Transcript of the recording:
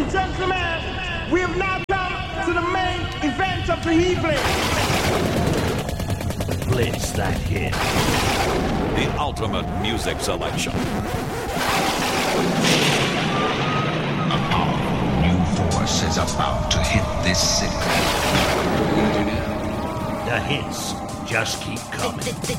and gentlemen, we have now come to the main event of the evening. Blitz that hit. The ultimate music selection. A powerful new force is about to hit this city. What are you gonna do now? The hits just keep coming.